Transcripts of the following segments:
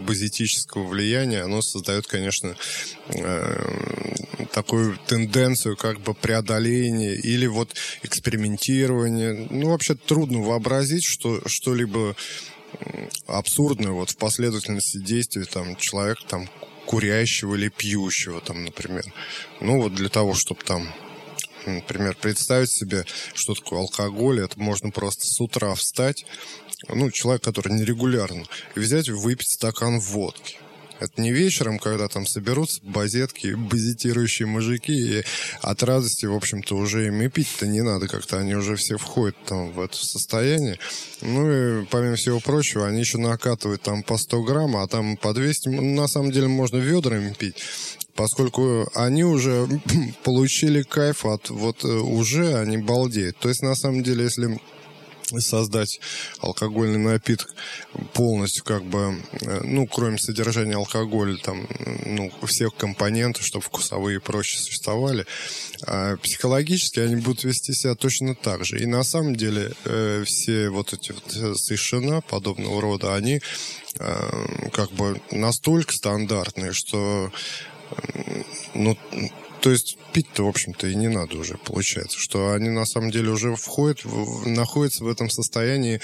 базитического влияния, оно создает, конечно, такую тенденцию как бы преодоления или вот экспериментирования. Ну, вообще трудно вообразить, что что-либо абсурдное вот в последовательности действий там человека там курящего или пьющего там, например. Ну, вот для того, чтобы там, например, представить себе, что такое алкоголь, это можно просто с утра встать, ну, человек, который нерегулярно, и взять и выпить стакан водки. Это не вечером, когда там соберутся базетки, базитирующие мужики, и от радости, в общем-то, уже им и пить-то не надо, как-то они уже все входят там в это состояние. Ну и, помимо всего прочего, они еще накатывают там по 100 грамм, а там по 200, на самом деле, можно ведрами пить, поскольку они уже получили кайф от, вот уже они балдеют. То есть, на самом деле, если создать алкогольный напиток полностью, как бы, ну, кроме содержания алкоголя, там, ну, всех компонентов, чтобы вкусовые и прочее существовали, психологически они будут вести себя точно так же. И на самом деле все вот эти вот совершенно подобного рода, они как бы настолько стандартные, что, ну, то есть пить-то, в общем-то, и не надо уже, получается, что они на самом деле уже входят, находятся в этом состоянии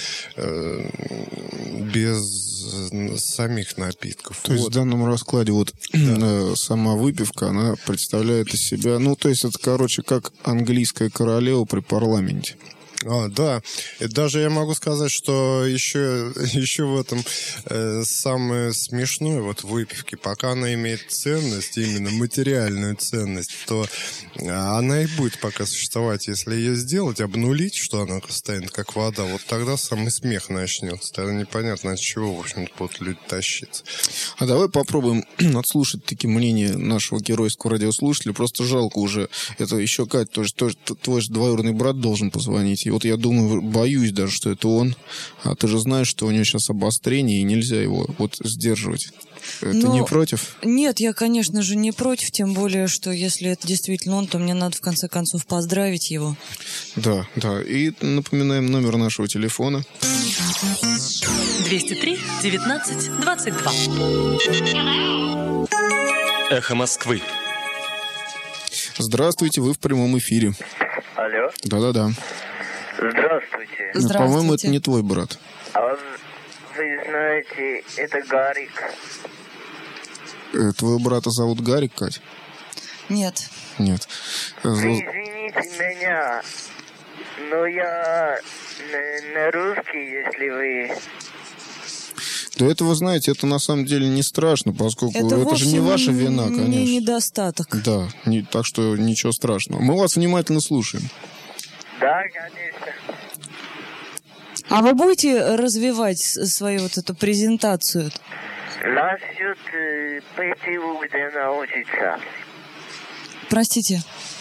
без самих напитков. То есть в данном раскладе вот сама выпивка, она представляет из себя, ну, то есть это, короче, как английская королева при парламенте. Да, и даже я могу сказать, что еще в этом самое смешное вот в выпивке, пока она имеет ценность, именно материальную ценность, то она и будет пока существовать. Если ее сделать, обнулить, что она станет как вода, вот тогда самый смех начнется. Тогда непонятно, от чего, в общем-то, будут люди тащиться. А давай попробуем отслушать такие мнения нашего геройского радиослушателя. Просто жалко уже. Это еще, Кать, тоже твой же двоюродный брат должен позвонить. И вот я думаю, боюсь даже, что это он. А ты же знаешь, что у него сейчас обострение, и нельзя его вот сдерживать. Ты не против? Нет, я, конечно же, не против, тем более, что если это действительно он, то мне надо, в конце концов, поздравить его. Да. И напоминаем номер нашего телефона. 203 19 22. Эхо Москвы. Здравствуйте, вы в прямом эфире. Алло. Да. Здравствуйте. Здравствуйте. По-моему, это не твой брат. А вы знаете, это Гарик. Твоего брата зовут Гарик, Кать? Нет. Нет. Вы извините меня, но я на русский, если вы... Да это, вы знаете, это на самом деле не страшно, поскольку это же не ваша вина, конечно. Не недостаток. Да, так что ничего страшного. Мы вас внимательно слушаем. Да, конечно. А вы будете развивать свою вот эту презентацию? Насчет ПТУ, где научиться. Простите.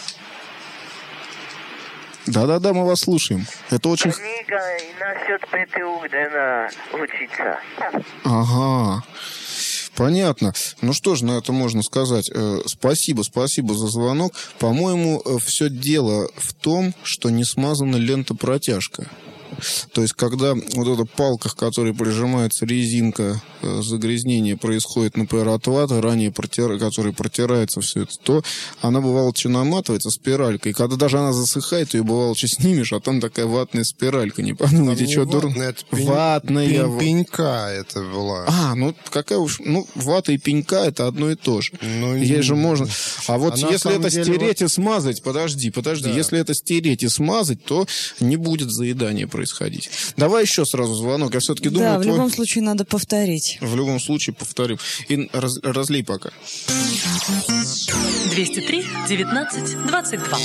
Да, мы вас слушаем. Это очень... Книга и насчет ПТУ, где научиться. Ага. Понятно. Ну что ж, на это можно сказать. Спасибо за звонок. По-моему, все дело в том, что не смазана лента-протяжка. То есть, когда вот эта палка, к которой прижимается резинка, загрязнение происходит, например, от ваты, который протирается все это, то она, бывало, наматывается спиралькой. И когда даже она засыхает, ее, бывало, снимешь, а там такая ватная спиралька. Не подумайте, что дурно. Ватная. Пенька это была. Какая уж... вата и пенька — это одно и то же. Ей же можно... А вот если это стереть и смазать... Подожди. Да. Если это стереть и смазать, то не будет заедания происходить. Давай еще сразу звонок. Я все-таки думаю... Да, в любом случае надо повторить. В любом случае повторим. И разлей пока. 203 19 22.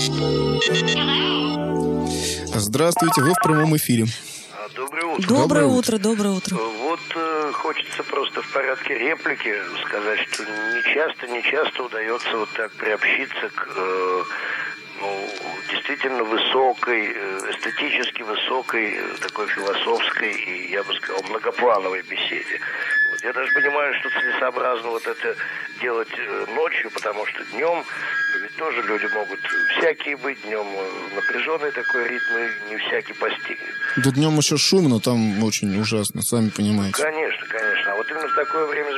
Здравствуйте, вы в прямом эфире. Доброе утро. Доброе утро. Вот хочется просто в порядке реплики сказать, что не часто удается вот так приобщиться к действительно высокой, эстетически высокой, такой философской и, я бы сказал, многоплановой беседе. Вот я даже понимаю, что целесообразно вот это делать ночью, потому что днем ведь тоже люди могут всякие быть, днем напряженный такой ритм, и не всякий постигнет. Да днем еще шумно, там очень ужасно, сами понимаете. Конечно. А вот именно в такое время